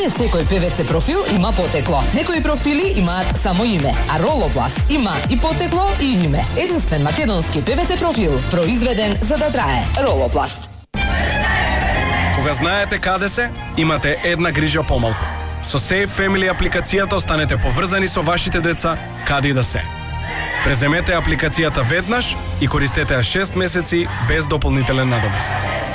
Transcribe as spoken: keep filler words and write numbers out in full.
Не секој ПВЦ профил има потекло. Некои профили имаат само име, а Ролопласт има и потекло и име. Единствен македонски ПВЦ профил, произведен за да трае. Ролопласт. Кога знаете каде се, имате една грижа помалку. Со Safe Family апликацијата останете поврзани со вашите деца каде и да се. Преземете апликацијата веднаш и користете ја шест месеци без дополнителен надомест.